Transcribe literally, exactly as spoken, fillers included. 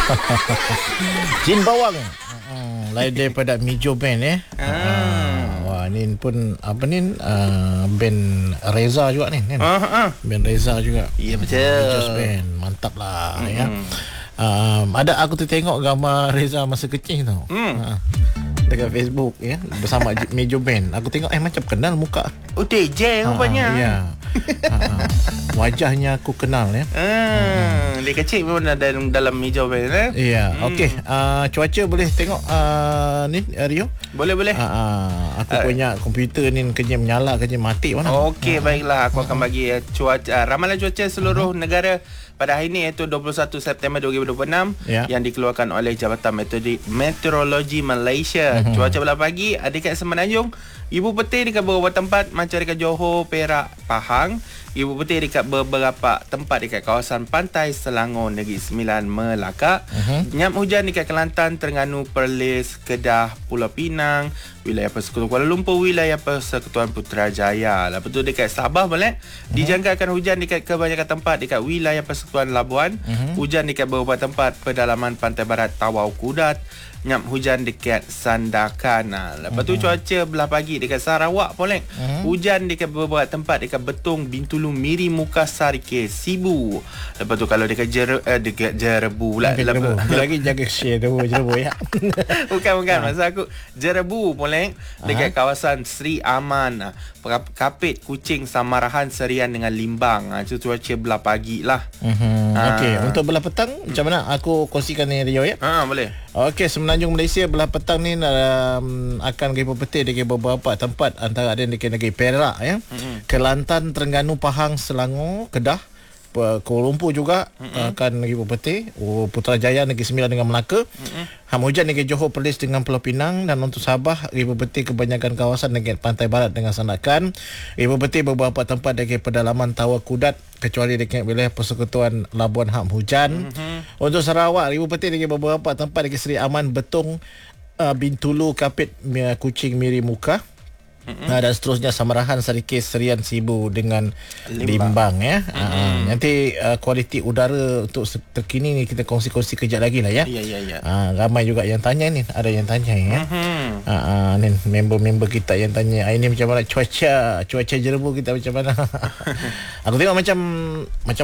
Jin Bawang. Hmm, lain daripada Mijo Band eh. Ah. Wah, ni pun apa ni uh, band Reza juga ni kan. Ah, ah. Band Reza juga. Ya, betul. Mijo's Band. Mantap lah mm-hmm. ya. Um, ada aku tertengok gambar Reza masa kecil tau. Mm. Ha, dekat Facebook ya bersama Mijo Band. Aku tengok eh macam kenal muka. Oh, D J rupanya. Ha, ya. Ha, ha. Wajahnya aku kenal ya. Ah, hmm. Dia kecil pun ada dalam, dalam Mijo Band eh. Ya. Hmm. Okey, uh, cuaca boleh tengok uh, ni Rio? Boleh boleh. Ha, ha. Aku uh. punya komputer ni kerja menyala, kerja mati mana. Okey, ha. Baiklah, aku akan bagi uh, cuaca uh, ramalan cuaca seluruh uh-huh. negara pada hari ini iaitu dua puluh satu September dua ribu dua puluh enam ya. Yang dikeluarkan oleh Jabatan Meteorologi Malaysia. Uh-huh. Cuaca pada pagi dekat Semenanjung, Ibu Peti dekat beberapa tempat macam dekat Johor, Perak, Pahang. Ibu Peti dekat beberapa tempat dekat kawasan pantai Selangor, Negeri Sembilan, Melaka. Uh-huh. Nyap hujan dekat Kelantan, Terengganu, Perlis, Kedah, Pulau Pinang, wilayah Persekutuan Kuala Lumpur, wilayah Persekutuan Putrajaya. Lepas tu dekat Sabah boleh uh-huh. dijangkakan hujan dekat kebanyakan tempat dekat wilayah Persekutuan Labuan. Uh-huh. Hujan dekat beberapa tempat pedalaman pantai barat Tawau Kudat. Nyap hujan dekat Sandakan. Nah, lepas tu uh-huh. cuaca belah pagi dekat Sarawak boleh. Uh-huh. Hujan dekat beberapa tempat dekat Betong, Bintulu, Miri, Mukasar, ke Sibu. Lepas tu kalau dekat Jer uh, dekat Jerebu pula. Jerebu. Lagi jaga share tu Jerebu ya. Bukan bukan masa aku Jerebu boleh dekat uh-huh. kawasan Sri Aman. Kapit, Kuching, Samarahan, Serian dengan Limbang. Ha, itu cuaca belah pagi lah. Uh-huh. Ha. Okey, untuk belah petang macam mana? Aku kongsikan ni Rio ya. Ha, boleh. Okey, Semenanjung Malaysia belah petang ni um, akan pergi petir di beberapa tempat antara ada di negeri Perak ya. Uh-huh. Kelantan, Terengganu, Pahang, Selangor, Kedah, Kuala Lumpur juga uh-huh. akan pergi petir. Oh, Putrajaya, Negeri Sembilan dengan Melaka. Uh-huh. Ham hujan negeri Johor, Perlis dengan Pulau Pinang, dan untuk Sabah ribu petir kebanyakan kawasan negeri pantai barat dengan Sandakan. Ribu petir beberapa tempat negeri pedalaman Tawau Kudat kecuali dekat wilayah Persekutuan Labuan ham hujan. Uh-huh. Untuk Sarawak ribu petir negeri beberapa tempat negeri Seri Aman, Betong, uh, Bintulu, Kapit, Kuching, Miri, Muka. Mm-hmm. Uh, dan seterusnya Samarahan, Sarikis, Serian, Sibu dengan Limbang, Limbang ya. Mm-hmm. Uh, nanti uh, kualiti udara untuk terkini ni kita kongsi-kongsi kejap lagi lah ya. Ya ya ya. Uh, ramai juga yang tanya ni, ada yang tanya ya. Mm-hmm. Uh, uh, ni member-member kita yang tanya, ini macam mana cuaca, cuaca Jerebu kita macam mana? Aku tengok macam macam